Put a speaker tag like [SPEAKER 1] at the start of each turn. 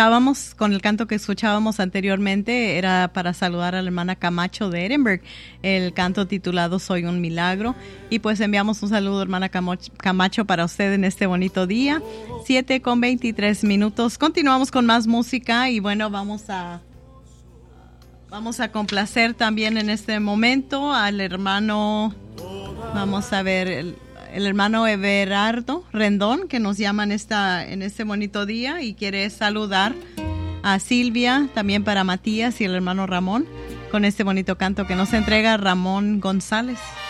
[SPEAKER 1] escuchábamos, con el canto que escuchábamos anteriormente, era para saludar a la hermana Camacho de Edinburgh, el canto titulado Soy un Milagro. Y pues enviamos un saludo, hermana Camacho, para usted en este bonito día. 7:23. Continuamos con más música y bueno, vamos a complacer también en este momento al hermano, vamos a ver, el hermano Everardo Rendón, que nos llama en este bonito día y quiere saludar a Silvia, también para Matías y el hermano Ramón, con este bonito canto que nos entrega Ramón González.